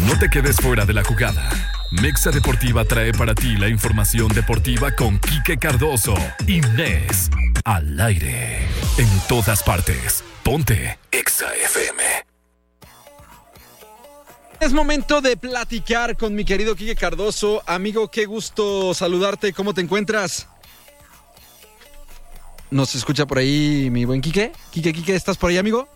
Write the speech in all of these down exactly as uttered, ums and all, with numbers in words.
No te quedes fuera de la jugada. Mexa Deportiva trae para ti la información deportiva con Quique Cardoso y Nes al aire. En todas partes. Ponte Exa F M. Es momento de platicar con mi querido Quique Cardoso. Amigo, qué gusto saludarte. ¿Cómo te encuentras? ¿Nos escucha por ahí mi buen Quique? Quique, Quique, ¿estás por ahí, amigo?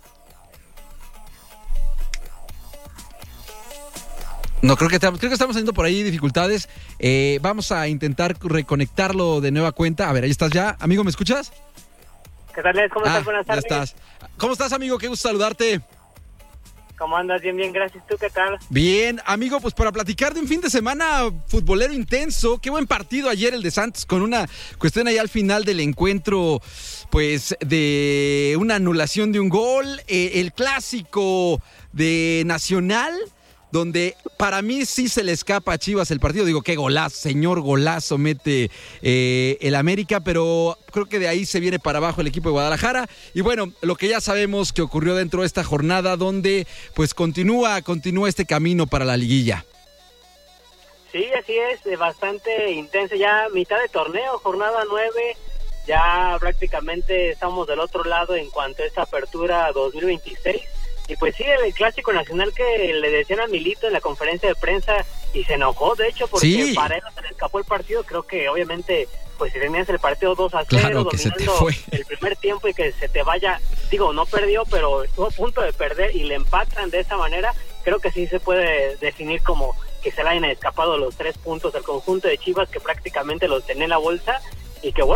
No, creo que, creo que estamos teniendo por ahí dificultades. Eh, vamos a intentar reconectarlo de nueva cuenta. A ver, ahí estás ya. Amigo, ¿me escuchas? ¿Qué tal, Led? ¿Cómo ah, estás? Buenas tardes. Ya estás. ¿Cómo estás, amigo? Qué gusto saludarte. ¿Cómo andas? Bien, bien, gracias. ¿Tú qué tal? Bien, amigo, pues para platicar de un fin de semana futbolero intenso. Qué buen partido ayer el de Santos, con una cuestión ahí al final del encuentro, pues de una anulación de un gol. Eh, el clásico de Nacional, donde para mí sí se le escapa a Chivas el partido. Digo, qué golazo, señor golazo mete eh, el América, pero creo que de ahí se viene para abajo el equipo de Guadalajara. Y bueno, lo que ya sabemos que ocurrió dentro de esta jornada, donde pues continúa, continúa este camino para la liguilla. Sí, así es, bastante intenso. Ya mitad de torneo, jornada nueve, ya prácticamente estamos del otro lado en cuanto a esta apertura dos mil veintiséis. Y pues sí, el clásico nacional que le decían a Milito en la conferencia de prensa y se enojó, de hecho, porque sí. para él no se le escapó el partido. Creo que obviamente, pues si tenías el partido dos a cero, claro, que dominando se te fue el primer tiempo y que se te vaya, digo, no perdió, pero estuvo a punto de perder y le empatan de esa manera, creo que sí se puede definir como que se le hayan escapado los tres puntos al conjunto de Chivas, que prácticamente los tenía en la bolsa. Y que bueno,